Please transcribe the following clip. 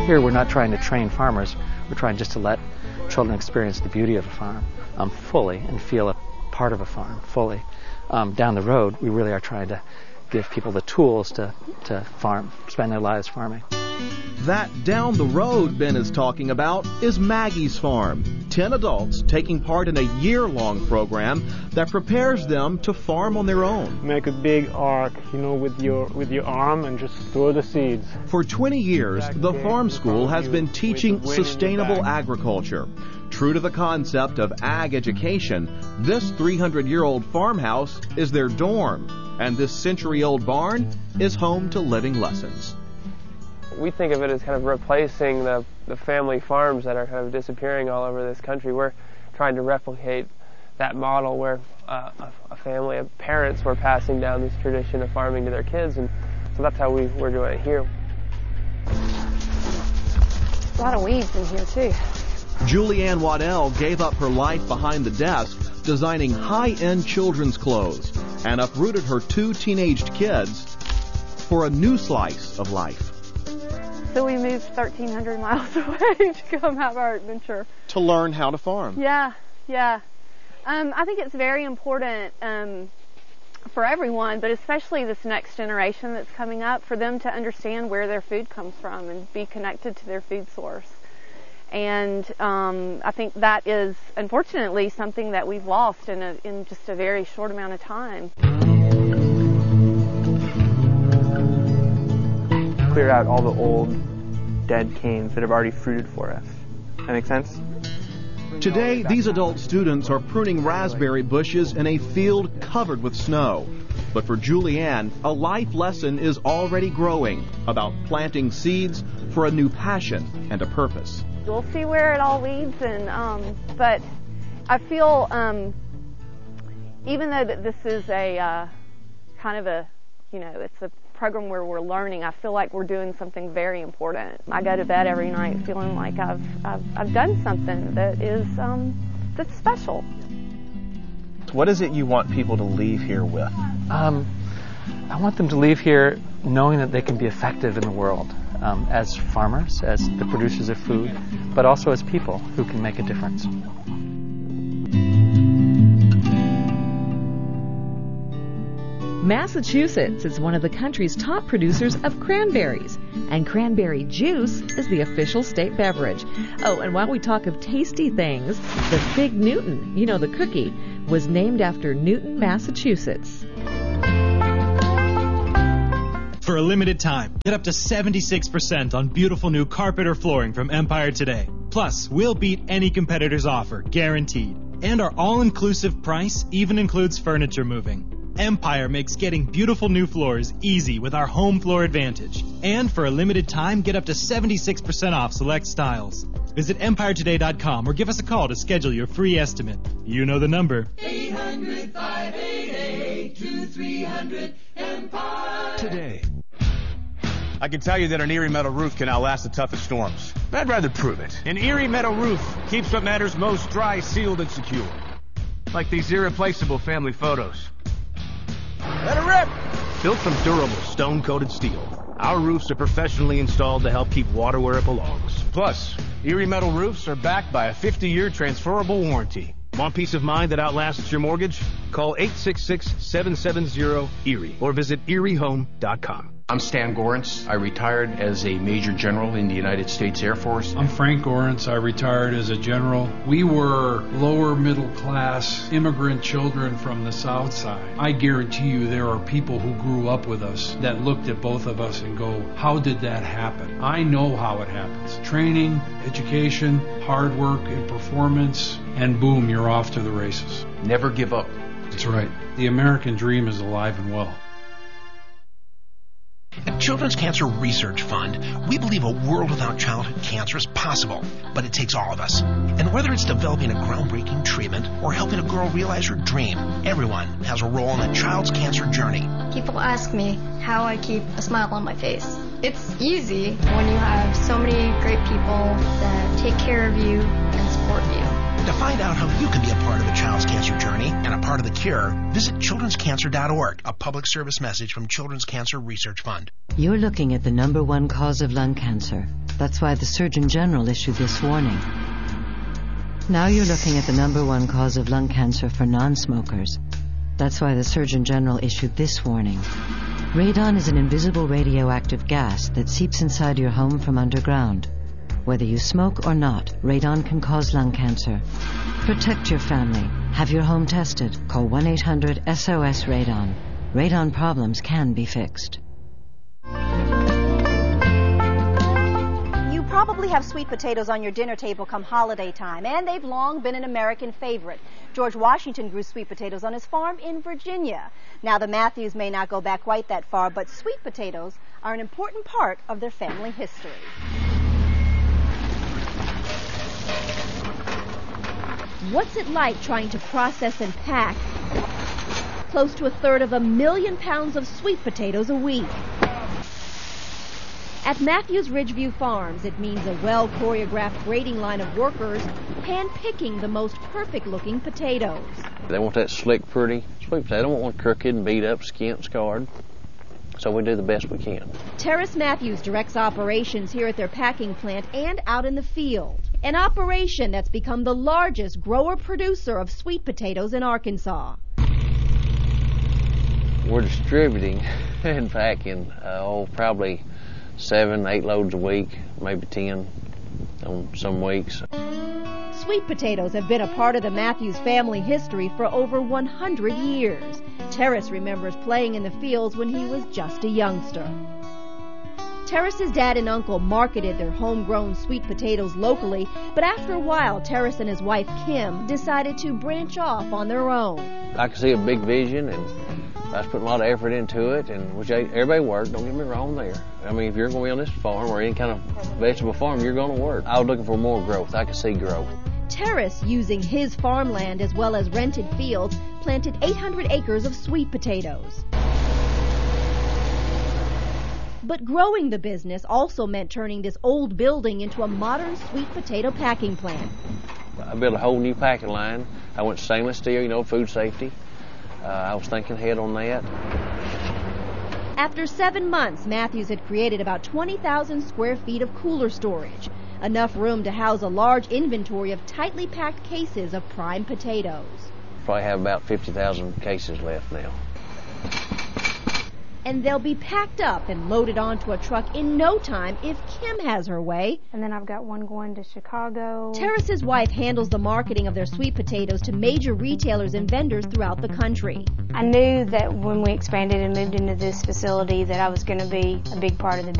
Here we're not trying to train farmers, we're trying just to let children experience the beauty of a farm fully and feel a part of a farm fully. Down the road, we really are trying to give people the tools to farm, spend their lives farming. That down the road Ben is talking about is Maggie's Farm. 10 adults taking part in a year-long program that prepares them to farm on their own. Make a big arc, with your arm and just throw the seeds. For 20 years, the farm school has been teaching sustainable agriculture. True to the concept of ag education, this 300-year-old farmhouse is their dorm, and this century-old barn is home to living lessons. We think of it as kind of replacing the family farms that are kind of disappearing all over this country. We're trying to replicate that model where a family of parents were passing down this tradition of farming to their kids, and so that's how we're doing it here. A lot of weeds in here too. Julianne Waddell gave up her life behind the desk designing high-end children's clothes and uprooted her 2 teenaged kids for a new slice of life. So we moved 1,300 miles away to come have our adventure. To learn how to farm. Yeah. I think it's very important for everyone, but especially this next generation that's coming up, for them to understand where their food comes from and be connected to their food source. And I think that is, unfortunately, something that we've lost in just a very short amount of time. Clear out all the old, dead canes that have already fruited for us. That make sense? Today, these adult students are pruning raspberry bushes in a field covered with snow. But for Julianne, a life lesson is already growing about planting seeds for a new passion and a purpose. We'll see where it all leads, but I feel, even though that this is a kind of a, it's a program where we're learning, I feel like we're doing something very important. I go to bed every night feeling like I've done something that is that's special. What is it you want people to leave here with? I want them to leave here knowing that they can be effective in the world as farmers, as the producers of food, but also as people who can make a difference. Massachusetts is one of the country's top producers of cranberries, and cranberry juice is the official state beverage. Oh, and while we talk of tasty things, the Fig Newton, the cookie, was named after Newton, Massachusetts. For a limited time, get up to 76% on beautiful new carpet or flooring from Empire Today. Plus, we'll beat any competitor's offer, guaranteed. And our all-inclusive price even includes furniture moving. Empire makes getting beautiful new floors easy with our Home Floor Advantage. And for a limited time, get up to 76% off select styles. Visit EmpireToday.com or give us a call to schedule your free estimate. You know the number. 800-588-2300 Today. I can tell you that an Erie Metal roof can outlast the toughest storms. I'd rather prove it. An Erie Metal roof keeps what matters most dry, sealed, and secure. Like these irreplaceable family photos. Let it rip! Built from durable stone-coated steel, our roofs are professionally installed to help keep water where it belongs. Plus, Erie Metal roofs are backed by a 50-year transferable warranty. Want peace of mind that outlasts your mortgage? Call 866-770-ERIE or visit eriehome.com. I'm Stan Gorence. I retired as a Major General in the United States Air Force. I'm Frank Gorence. I retired as a general. We were lower middle class immigrant children from the South Side. I guarantee you there are people who grew up with us that looked at both of us and go, how did that happen? I know how it happens. Training, education, hard work, and performance, and boom, you're off to the races. Never give up. That's right. The American dream is alive and well. At Children's Cancer Research Fund, we believe a world without childhood cancer is possible, but it takes all of us. And whether it's developing a groundbreaking treatment or helping a girl realize her dream, everyone has a role in a child's cancer journey. People ask me how I keep a smile on my face. It's easy when you have so many great people that take care of you and support you. To find out how you can be a part of a child's cancer journey and a part of the cure, visit childrenscancer.org, a public service message from Children's Cancer Research Fund. You're looking at the #1 cause of lung cancer, That's why the Surgeon General issued this warning. Now you're looking at the #1 cause of lung cancer for non-smokers. That's why the Surgeon General issued this warning. Radon is an invisible radioactive gas that seeps inside your home from underground. Whether you smoke or not, radon can cause lung cancer. Protect your family. Have your home tested. Call 1-800-SOS-RADON. Radon problems can be fixed. You probably have sweet potatoes on your dinner table come holiday time, and they've long been an American favorite. George Washington grew sweet potatoes on his farm in Virginia. Now, the Matthews may not go back quite that far, but sweet potatoes are an important part of their family history. What's it like trying to process and pack close to 1/3 of 1,000,000 pounds of sweet potatoes a week? At Matthews Ridgeview Farms, it means a well-choreographed grading line of workers hand-picking the most perfect-looking potatoes. They want that slick, pretty sweet potato. They don't want crooked and beat up, skint, scarred. So we do the best we can. Terrace Matthews directs operations here at their packing plant and out in the field. An operation that's become the largest grower-producer of sweet potatoes in Arkansas. We're distributing and packing, probably 7-8 loads a week, maybe 10 on some weeks. Sweet potatoes have been a part of the Matthews family history for over 100 years. Terrace remembers playing in the fields when he was just a youngster. Terrace's dad and uncle marketed their homegrown sweet potatoes locally, but after a while, Terrace and his wife, Kim, decided to branch off on their own. I can see a big vision, and I was putting a lot of effort into it, and which everybody worked, don't get me wrong there. I mean, if you're going to be on this farm or any kind of vegetable farm, you're going to work. I was looking for more growth. I could see growth. Terrace, using his farmland as well as rented fields, planted 800 acres of sweet potatoes. But growing the business also meant turning this old building into a modern sweet potato packing plant. I built a whole new packing line. I went stainless steel, food safety. I was thinking ahead on that. After 7 months, Matthews had created about 20,000 square feet of cooler storage, enough room to house a large inventory of tightly packed cases of prime potatoes. Probably have about 50,000 cases left now. And they'll be packed up and loaded onto a truck in no time if Kim has her way. And then I've got one going to Chicago. Terrace's wife handles the marketing of their sweet potatoes to major retailers and vendors throughout the country. I knew that when we expanded and moved into this facility that I was going to be a big part of the